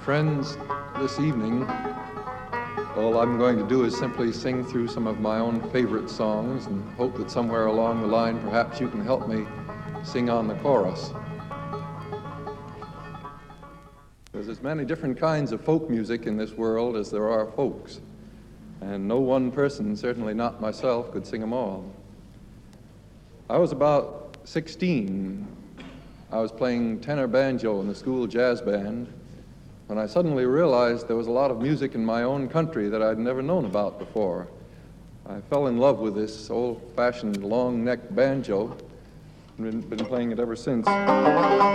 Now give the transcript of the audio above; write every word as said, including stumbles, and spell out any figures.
Friends, this evening, all I'm going to do is simply sing through some of my own favorite songs and hope that somewhere along the line perhaps you can help me sing on the chorus. There's as many different kinds of folk music in this world as there are folks, and no one person, certainly not myself, could sing them all. I was about sixteen. I was playing tenor banjo in the school jazz band when I suddenly realized there was a lot of music in my own country that I'd never known about before. I fell in love with this old-fashioned long-neck banjo and been, been playing it ever since.